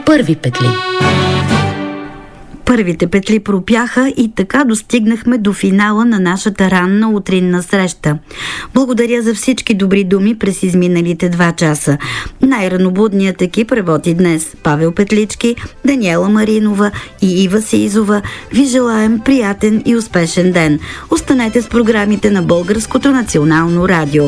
първи петли. Първите петли пропяха и така достигнахме до финала на нашата ранна утринна среща. Благодаря за всички добри думи през изминалите 2 часа. Най-ранобудният екип работи днес. Павел Петлички, Даниела Маринова и Ива Сизова. Ви желаем приятен и успешен ден. Останете с програмите на Българското национално радио.